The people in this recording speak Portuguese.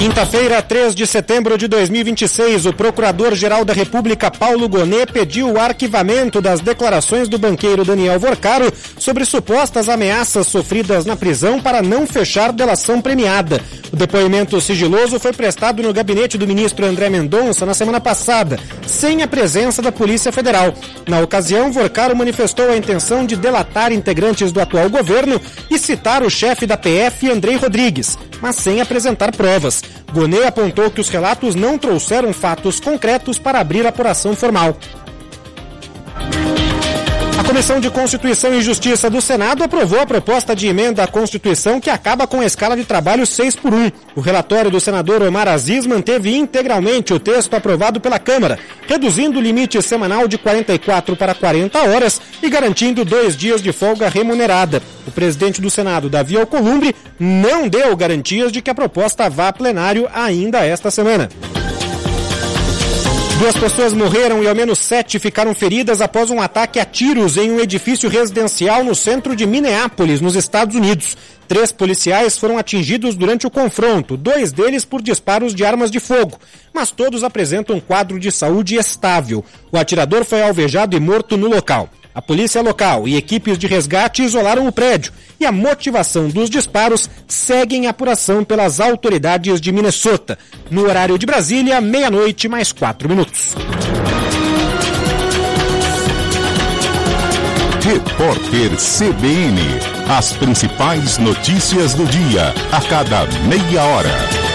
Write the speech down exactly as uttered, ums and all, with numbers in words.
Quinta-feira, três de setembro de dois mil e vinte e seis, o Procurador-Geral da República, Paulo Gonet, pediu o arquivamento das declarações do banqueiro Daniel Vorcaro sobre supostas ameaças sofridas na prisão para não fechar delação premiada. O depoimento sigiloso foi prestado no gabinete do ministro André Mendonça na semana passada, sem a presença da Polícia Federal. Na ocasião, Vorcaro manifestou a intenção de delatar integrantes do atual governo e citar o chefe da P F, Andrei Rodrigues, mas sem apresentar provas. Gonet apontou que os relatos não trouxeram fatos concretos para abrir apuração formal. A Comissão de Constituição e Justiça do Senado aprovou a proposta de emenda à Constituição que acaba com a escala de trabalho seis por um. O relatório do senador Omar Aziz manteve integralmente o texto aprovado pela Câmara, reduzindo o limite semanal de quarenta e quatro para quarenta horas e garantindo dois dias de folga remunerada. O presidente do Senado, Davi Alcolumbre, não deu garantias de que a proposta vá a plenário ainda esta semana. Duas pessoas morreram e ao menos sete ficaram feridas após um ataque a tiros em um edifício residencial no centro de Minneapolis, nos Estados Unidos. Três policiais foram atingidos durante o confronto, dois deles por disparos de armas de fogo, mas todos apresentam um quadro de saúde estável. O atirador foi alvejado e morto no local. A polícia local e equipes de resgate isolaram o prédio e a motivação dos disparos segue em apuração pelas autoridades de Minnesota. No horário de Brasília, meia-noite mais quatro minutos. Repórter C B N. As principais notícias do dia, a cada meia hora.